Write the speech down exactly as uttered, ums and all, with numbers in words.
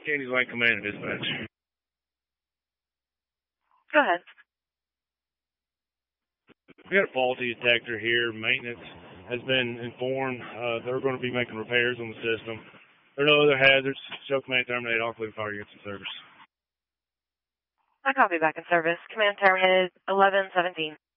Candy's Lane Command and Dispatch. Go ahead. We got a faulty detector here. Maintenance has been informed. Uh, they're going to be making repairs on the system. There are no other hazards. Show command terminate. All clear fire units in service. I copy back in service. Command terminated eleven seventeen.